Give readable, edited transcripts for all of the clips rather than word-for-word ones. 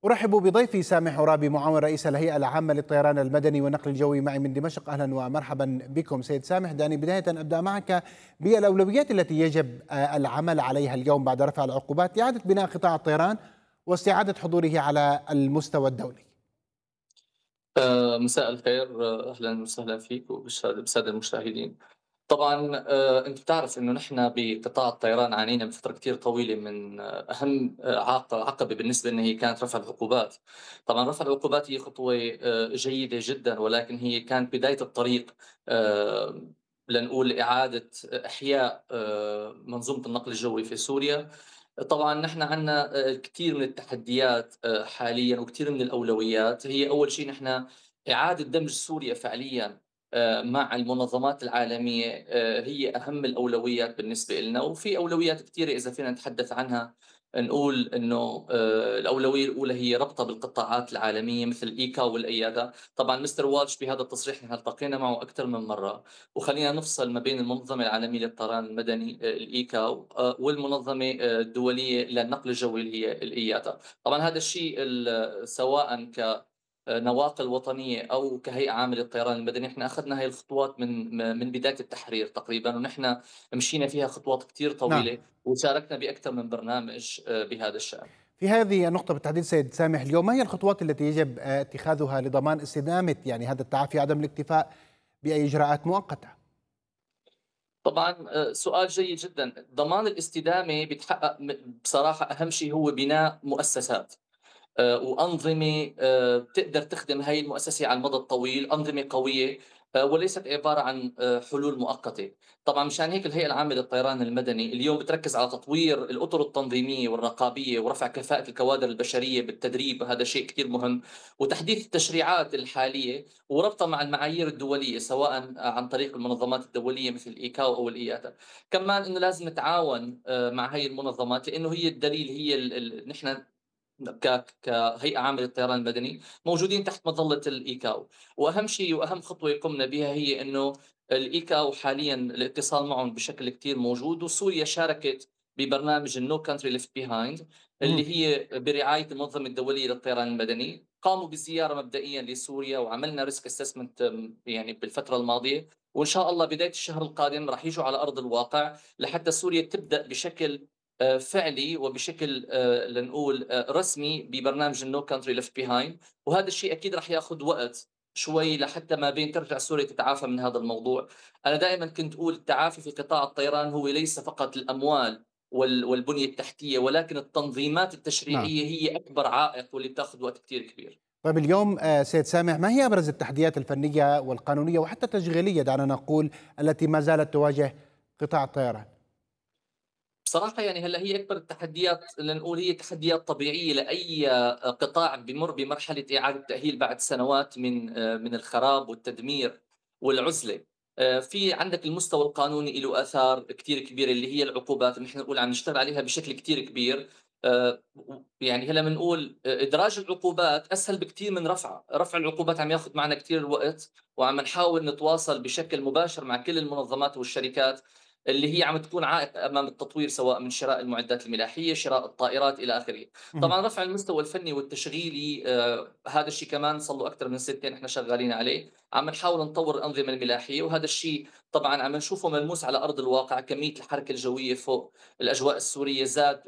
أرحب بضيفي سامح عرابي معاون رئيس الهيئة العامة للطيران المدني والنقل الجوي معي من دمشق. أهلا ومرحبا بكم سيد سامح. دعني بداية أبدأ معك بالأولويات التي يجب العمل عليها اليوم بعد رفع العقوبات لإعادة بناء قطاع الطيران واستعادة حضوره على المستوى الدولي. مساء الخير. أهلا وسهلا فيك وبالسادة المشاهدين. طبعا أنت بتعرف إنه نحن بقطاع الطيران عانينا من فترة كتير طويلة من أهم عقبة بالنسبة لنا هي كانت رفع العقوبات. طبعا رفع العقوبات هي خطوة جيدة جدا، ولكن هي كانت بداية الطريق آه، لنقول إعادة إحياء منظومة النقل الجوي في سوريا. طبعًا نحن عندنا كتير من التحديات حاليًا وكتير من الأولويات. هي أول شي نحن إعادة دمج سوريا فعليًا مع المنظمات العالمية، هي أهم الأولويات بالنسبة إلنا، وفي أولويات كتيرة إذا فينا نتحدث عنها نقول إنه الأولوية الأولى هي ربطها بالقطاعات العالمية مثل الإيكا والإيادا. طبعًا مستر والش بهذا التصريح نحن التقينا معه أكتر من مرة، وخلّينا نفصل ما بين المنظمة العالمية للطيران المدني الإيكاو والمنظمة الدولية للنقل الجوي اللي هي الإياتا. طبعًا هذا الشيء سواءً كنواقل وطنية أو كهيئة عامة للطيران المدني، إحنا أخذنا هاي الخطوات من بداية التحرير تقريبًا، ونحن مشينا فيها خطوات كتير نعم، طويلة، وشاركنا بأكثر من برنامج بهذا الشأن. في هذه النقطة بالتحديد سيد سامح، اليوم ما هي الخطوات التي يجب اتخاذها لضمان استدامة هذا التعافي عدم الاكتفاء بأي إجراءات مؤقتة؟ طبعًا سؤال جيد جدًا. ضمان الاستدامة بيتحقق بصراحة أهم شيء هو بناء مؤسسات. وأنظمة بتقدر تخدم هاي المؤسسة على المدى الطويل، أنظمة قوية وليست عبارة عن حلول مؤقتة. طبعًا مشان هيك الهيئة العامة للطيران المدني اليوم بتركز على تطوير الأطر التنظيمية والرقابية ورفع كفاءة الكوادر البشرية بالتدريب، هذا شيء كتير مهم، وتحديث التشريعات الحالية وربطها مع المعايير الدولية سواء عن طريق المنظمات الدولية مثل الإيكاو أو الإياتا. كمان إنه لازم نتعاون مع هاي المنظمات، لإنه هي الدليل، هي نحن كهيئة عامة للطيران المدني موجودين تحت مظلة الإيكاو. وأهم شيء وأهم خطوة قمنا بها هي إنه الإيكاو حاليًا الاتصال معهم بشكل كتير موجود، وسوريا شاركت ببرنامج الNo Country Left Behind اللي هي برعاية المنظمة الدولية للطيران المدني. قاموا بزيارة مبدئيًا لسوريا وعملنا risk assessment يعني بالفترة الماضية، وإن شاء الله بداية الشهر القادم راح ييجوا على أرض الواقع لحتى سوريا تبدأ بشكل فعلي وبشكل لنقول رسمي ببرنامج الNo Country Left Behind. وهذا الشيء أكيد راح ياخذ وقت شوي لحتى ما بين ترجع سوريا تتعافى من هذا الموضوع. أنا دائمًا كنت أقول التعافي في قطاع الطيران هو ليس فقط الأموال والبنية التحتية، ولكن التنظيمات نعم. التشريعية هي أكبر عائق واللي بتاخذ وقت كتير كبير. طيب اليوم سيد سامح، ما هي أبرز التحديات الفنية والقانونية وحتى التشغيلية دعنا نقول التي ما زالت تواجه قطاع الطيران؟ بصراحة يعني هلأ هي أكبر التحديات لنقول هي تحديات طبيعية لأي قطاع بيمر بمرحلة إعادة تأهيل بعد سنوات من الخراب والتدمير والعزلة. في عندك المستوى القانوني له آثار كتير كبيرة اللي هي العقوبات اللي نحن نقول عم نشتغل عليها بشكل كتير كبير. يعني هلا بنقول إدراج العقوبات أسهل بكتير من رفعها. رفع العقوبات عم ياخذ معنا كتير الوقت، وعم نحاول نتواصل بشكل مباشر مع كل المنظمات والشركات اللي هي عم تكون عائق امام التطوير سواء من شراء المعدات الملاحيه، شراء الطائرات الى اخره. مهم. طبعا رفع المستوى الفني والتشغيلي هذا الشيء كمان صار له اكثر من سنتين احنا شغالين عليه، عم نحاول نطور الانظمه الملاحيه، وهذا الشيء طبعا عم نشوفه ملموس على ارض الواقع. كميه الحركه الجويه فوق الاجواء السوريه زاد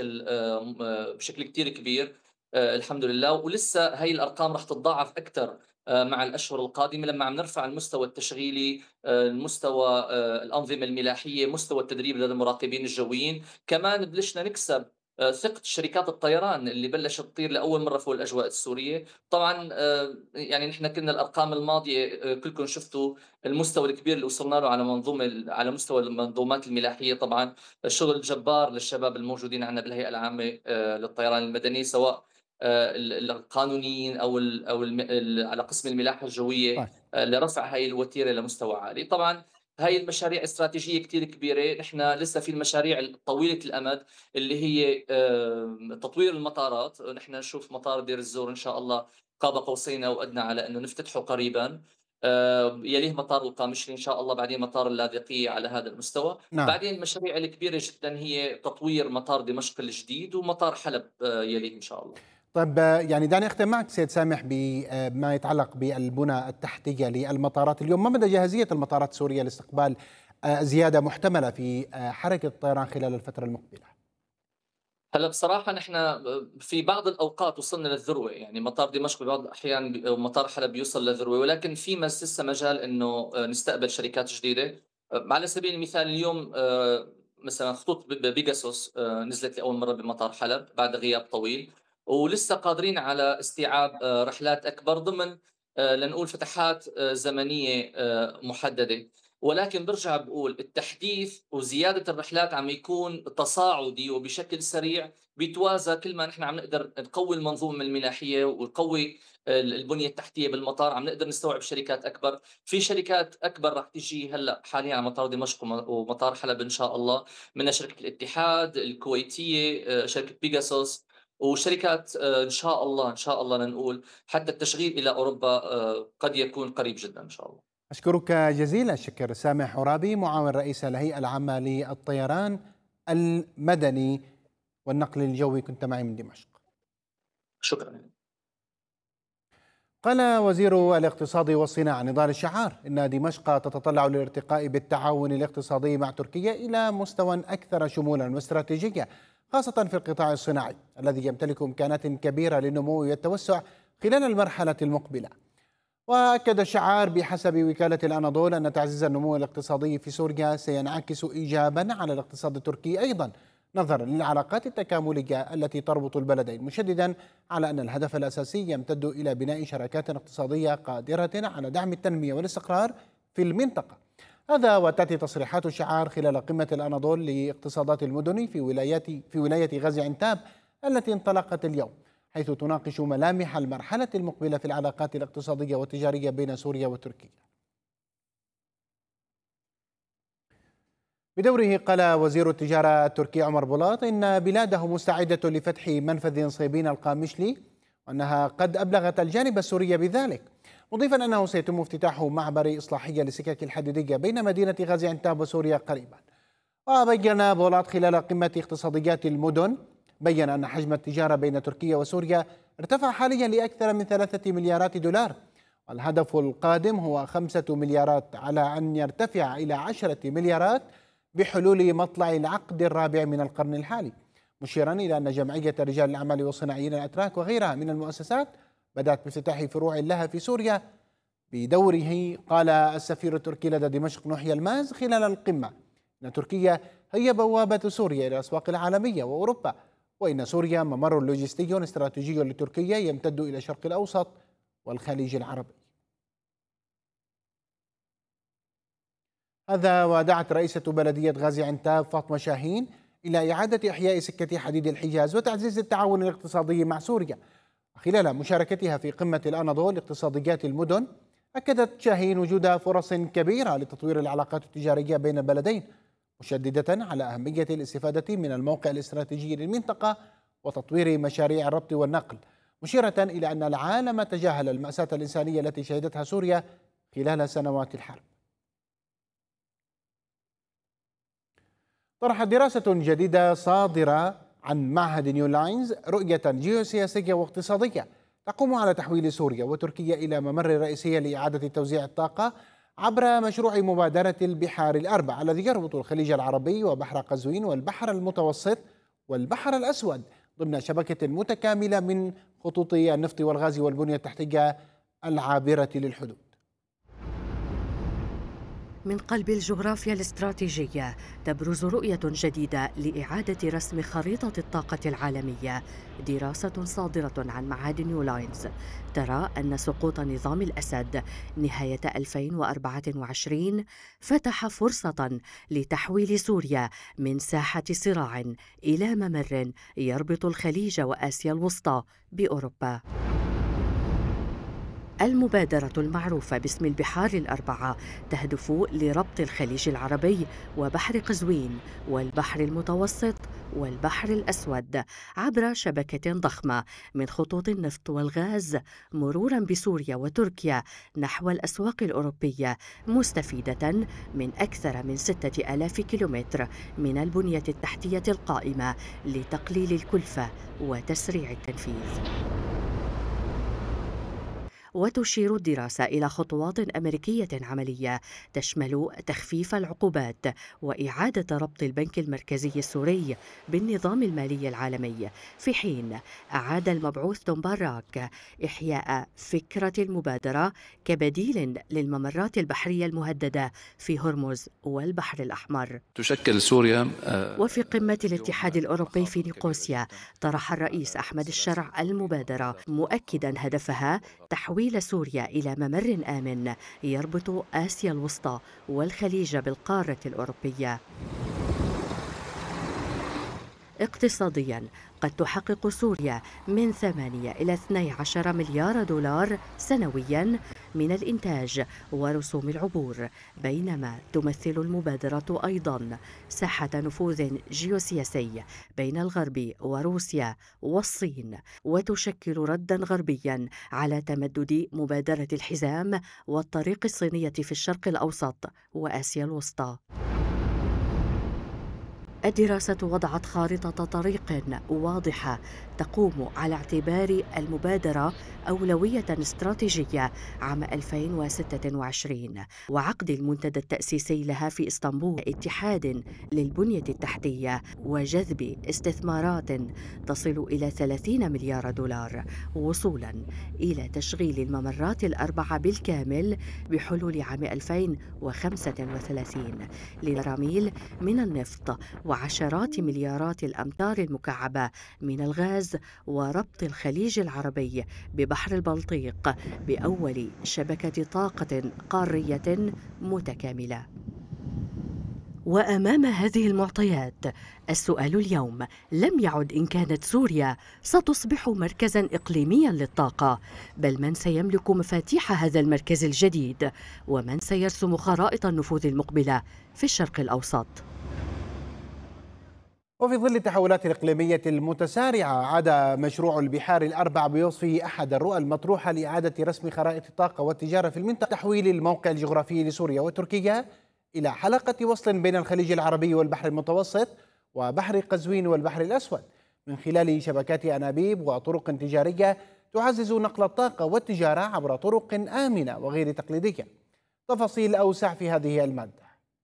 بشكل كثير كبير الحمد لله، ولسه هي الارقام رح تتضاعف اكثر مع الاشهر القادمه لما عم نرفع المستوى التشغيلي، المستوى الأنظمة الملاحية، مستوى التدريب لدى المراقبين الجويين. كمان بلشنا نكسب ثقة شركات الطيران اللي بلشت تطير لأول مرة فوق الأجواء السورية. طبعا يعني نحن كنا الأرقام الماضية كلكم شفتوا المستوى الكبير اللي وصلنا له على على مستوى المنظومات الملاحية. طبعا شغل جبار للشباب الموجودين عندنا بالهيئة العامة للطيران المدني، سواء القانونيين أو على قسم الملاحة الجوية طيب. لرفع هاي الوتيرة لمستوى عالي. طبعًا هاي المشاريع استراتيجية كتير كبيرة. نحن لسه في المشاريع طويلة الأمد اللي هي تطوير المطارات. نحن نشوف مطار دير الزور إن شاء الله قاب قوسين أو أدنى على إنه نفتتحه قريبًا. يليه مطار القامشلي إن شاء الله، بعدين مطار اللاذقية على هذا المستوى. نعم. بعدين المشاريع الكبيرة جدًا هي تطوير مطار دمشق الجديد ومطار حلب يليه إن شاء الله. طيب يعني دعني أختم معك سيد سامح بما يتعلق بالبنى التحتية للمطارات. اليوم ما مدى جاهزية المطارات السورية لاستقبال زيادة محتملة في حركة الطيران خلال الفترة المقبلة؟ هلا بصراحة نحن في بعض الأوقات وصلنا للذروة، يعني مطار دمشق ببعض الأحيان ومطار حلب بيوصل للذروة، ولكن في لسه مجال إنه نستقبل شركات جديدة. على سبيل المثال اليوم مثلا خطوط بيجاسوس نزلت لأول مرة بمطار حلب بعد غياب طويل، ولسه قادرين على استيعاب رحلات أكبر ضمن لنقول فتحات زمنية محددة. ولكن برجع بقول التحديث وزيادة الرحلات عم يكون تصاعدي وبشكل سريع، بيتوازى كل ما نحن عم نقدر نقوي المنظومة الملاحية ونقوي البنية التحتية بالمطار، عم نقدر نستوعب شركات أكبر. في شركات أكبر راح تجي هلأ حاليا على مطار دمشق ومطار حلب إن شاء الله، منها شركة الاتحاد الكويتية، شركة بيجاسوس، وشركات إن شاء الله إن شاء الله لنقول حتى التشغيل إلى أوروبا قد يكون قريب جدا إن شاء الله. أشكرك جزيل الشكر سامح عرابي، معاون رئيس الهيئة العامة للطيران المدني والنقل الجوي، كنت معي من دمشق. شكرا. قال وزير الاقتصاد والصناعة نضال الشعار إن دمشق تتطلع للارتقاء بالتعاون الاقتصادي مع تركيا إلى مستوى أكثر شمولا واستراتيجية، خاصة في القطاع الصناعي الذي يمتلك إمكانات كبيرة للنمو والتوسع خلال المرحلة المقبلة. وأكد الشعار بحسب وكالة الأناضول أن تعزيز النمو الاقتصادي في سوريا سينعكس إيجابا على الاقتصاد التركي أيضا، نظرا للعلاقات التكاملية التي تربط البلدين، مشددا على أن الهدف الأساسي يمتد إلى بناء شراكات اقتصادية قادرة على دعم التنمية والاستقرار في المنطقة. هذا وتأتي تصريحات الشعار خلال قمة الأناضول لاقتصادات المدن في ولاية غازي عنتاب التي انطلقت اليوم، حيث تناقش ملامح المرحلة المقبلة في العلاقات الاقتصادية والتجارية بين سوريا وتركيا. بدوره قال وزير التجارة التركي عمر بولاط إن بلاده مستعدة لفتح منفذ صيبين القامشلي، وأنها قد أبلغت الجانب السوري بذلك، مضيفا أنه سيتم افتتاح معبر إصلاحية للسكك الحديدية بين مدينة غازي عنتاب وسوريا قريبا. وبين بولاط خلال قمة اقتصاديات المدن بين أن حجم التجارة بين تركيا وسوريا ارتفع حاليا لأكثر من 3 مليارات دولار، والهدف القادم هو 5 مليارات، على أن يرتفع إلى 10 مليارات بحلول مطلع العقد الرابع من القرن الحالي، مشيرا إلى أن جمعية رجال الأعمال والصناعيين الأتراك وغيرها من المؤسسات بدأت بافتتاح فروع لها في سوريا. بدوره قال السفير التركي لدى دمشق نوحي الماز خلال القمة أن تركيا هي بوابة سوريا إلى الأسواق العالمية وأوروبا، وإن سوريا ممر لوجستي استراتيجي لتركيا يمتد إلى الشرق الأوسط والخليج العربي. هذا ودعت رئيسة بلدية غازي عنتاب فاطمة شاهين إلى إعادة إحياء سكة حديد الحجاز وتعزيز التعاون الاقتصادي مع سوريا. خلال مشاركتها في قمة الأناضول لاقتصاديات المدن، أكدت شاهين وجود فرص كبيرة لتطوير العلاقات التجارية بين البلدين، مشددة على أهمية الاستفادة من الموقع الاستراتيجي للمنطقة وتطوير مشاريع الربط والنقل، مشيرة إلى أن العالم تجاهل المأساة الإنسانية التي شهدتها سوريا خلال سنوات الحرب. طرحت دراسة جديدة صادرة عن معهد نيو لاينز رؤية جيوسياسية واقتصادية تقوم على تحويل سوريا وتركيا إلى ممر رئيسي لإعادة توزيع الطاقة عبر مشروع مبادرة البحار الأربع الذي يربط الخليج العربي وبحر قزوين والبحر المتوسط والبحر الأسود ضمن شبكة متكاملة من خطوط النفط والغاز والبنية التحتية العابرة للحدود. من قلب الجغرافيا الاستراتيجية تبرز رؤية جديدة لإعادة رسم خريطة الطاقة العالمية. دراسة صادرة عن معهد نيو لاينز ترى أن سقوط نظام الأسد نهاية 2024 فتح فرصة لتحويل سوريا من ساحة صراع إلى ممر يربط الخليج وآسيا الوسطى بأوروبا. المبادرة المعروفة باسم البحار الأربعة تهدف لربط الخليج العربي وبحر قزوين والبحر المتوسط والبحر الأسود عبر شبكة ضخمة من خطوط النفط والغاز مرورا بسوريا وتركيا نحو الأسواق الأوروبية، مستفيدة من أكثر من 6000 كيلومتر من البنية التحتية القائمة لتقليل الكلفة وتسريع التنفيذ. وتشير الدراسة إلى خطوات أمريكية عملية تشمل تخفيف العقوبات وإعادة ربط البنك المركزي السوري بالنظام المالي العالمي، في حين أعاد المبعوث توم باراك إحياء فكرة المبادرة كبديل للممرات البحرية المهددة في هرمز والبحر الأحمر. تشكل سوريا وفي قمة الاتحاد الأوروبي في نيقوسيا طرح الرئيس أحمد الشرع المبادرة، مؤكدا هدفها تحويل سوريا إلى ممر آمن يربط آسيا الوسطى والخليج بالقارة الأوروبية. اقتصادياً، قد تحقق سوريا من 8 إلى 12 مليار دولار سنوياً من الإنتاج ورسوم العبور، بينما تمثل المبادرة أيضاً ساحة نفوذ جيوسياسي بين الغرب وروسيا والصين، وتشكل رداً غربياً على تمدد مبادرة الحزام والطريق الصينية في الشرق الأوسط وآسيا الوسطى. الدراسة وضعت خارطة طريق واضحة تقوم على اعتبار المبادرة أولوية استراتيجية عام 2026 وعقد المنتدى التأسيسي لها في إسطنبول، اتحاد للبنية التحتية وجذب استثمارات تصل إلى 30 مليار دولار، وصولا إلى تشغيل الممرات الأربعة بالكامل بحلول عام 2035 لبراميل من النفط وعشرات مليارات الأمتار المكعبة من الغاز، وربط الخليج العربي ببحر البلطيق بأول شبكة طاقة قارية متكاملة. وأمام هذه المعطيات السؤال اليوم لم يعد إن كانت سوريا ستصبح مركزاً إقليمياً للطاقة، بل من سيملك مفاتيح هذا المركز الجديد ومن سيرسم خرائط النفوذ المقبلة في الشرق الأوسط. وفي ظل التحولات الإقليمية المتسارعة، عاد مشروع البحار الأربع بوصفه أحد الرؤى المطروحة لإعادة رسم خرائط الطاقة والتجارة في المنطقة، تحويل الموقع الجغرافي لسوريا وتركيا إلى حلقة وصل بين الخليج العربي والبحر المتوسط وبحر قزوين والبحر الأسود، من خلال شبكات أنابيب وطرق تجارية تعزز نقل الطاقة والتجارة عبر طرق آمنة وغير تقليدية. تفاصيل أوسع في هذه المادة.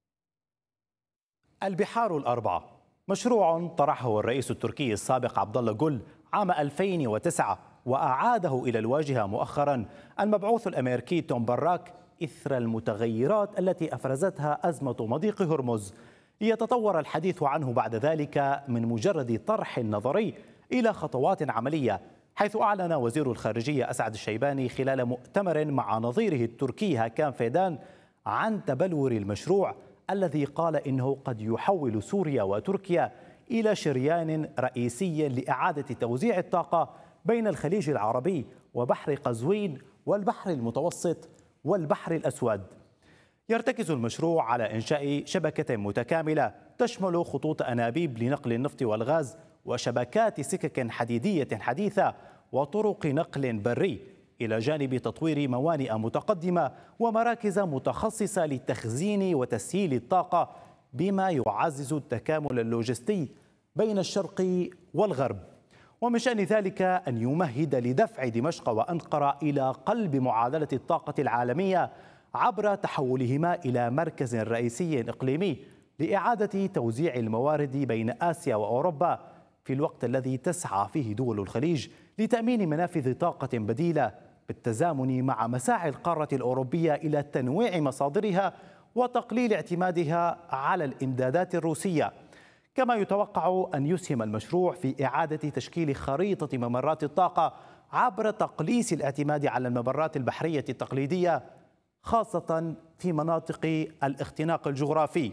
البحار الأربعة مشروع طرحه الرئيس التركي السابق عبد الله جول عام 2009 وأعاده إلى الواجهة مؤخرا المبعوث الأمريكي توم باراك إثر المتغيرات التي أفرزتها أزمة مضيق هرمز، ليتطور الحديث عنه بعد ذلك من مجرد طرح نظري إلى خطوات عملية، حيث أعلن وزير الخارجية أسعد الشيباني خلال مؤتمر مع نظيره التركي هاكان فيدان عن تبلور المشروع الذي قال إنه قد يحول سوريا وتركيا إلى شريان رئيسي لإعادة توزيع الطاقة بين الخليج العربي وبحر قزوين والبحر المتوسط والبحر الأسود. يرتكز المشروع على إنشاء شبكة متكاملة تشمل خطوط أنابيب لنقل النفط والغاز وشبكات سكك حديدية حديثة وطرق نقل بري، إلى جانب تطوير موانئ متقدمة ومراكز متخصصة لتخزين وتسييل الطاقة، بما يعزز التكامل اللوجستي بين الشرق والغرب. ومن شأن ذلك أن يمهد لدفع دمشق وأنقرة إلى قلب معادلة الطاقة العالمية عبر تحولهما إلى مركز رئيسي إقليمي لإعادة توزيع الموارد بين آسيا وأوروبا، في الوقت الذي تسعى فيه دول الخليج لتأمين منافذ طاقة بديلة بالتزامن مع مساعي القارة الأوروبية إلى تنويع مصادرها وتقليل اعتمادها على الإمدادات الروسية. كما يتوقع أن يسهم المشروع في إعادة تشكيل خريطة ممرات الطاقة عبر تقليص الاعتماد على الممرات البحرية التقليدية، خاصة في مناطق الاختناق الجغرافي.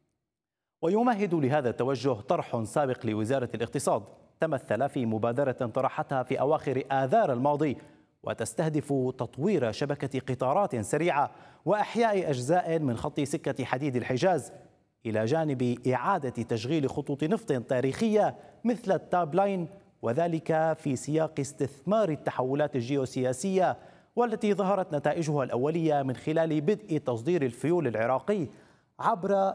ويمهد لهذا التوجه طرح سابق لوزارة الاقتصاد تمثل في مبادرة طرحتها في أواخر آذار الماضي، وتستهدف تطوير شبكة قطارات سريعة وإحياء أجزاء من خط سكة حديد الحجاز، إلى جانب إعادة تشغيل خطوط نفط تاريخية مثل التاب لاين، وذلك في سياق استثمار التحولات الجيوسياسية والتي ظهرت نتائجها الأولية من خلال بدء تصدير الفيول العراقي عبر